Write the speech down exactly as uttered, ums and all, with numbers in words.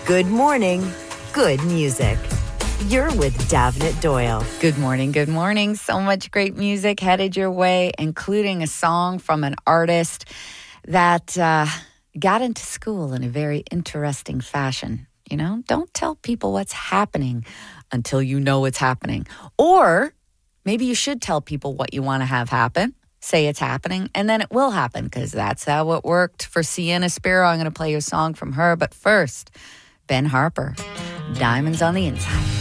Good morning, good music. You're with Davnit Doyle. Good morning, good morning. So much great music headed your way, including a song from an artist that uh, got into school in a very interesting fashion. You know, don't tell people what's happening until you know what's happening. Or maybe you should tell people what you want to have happen. Say it's happening, and then it will happen, because that's how it worked for Sienna Spiro. I'm going to play your song from her. But first, Ben Harper, Diamonds on the Inside.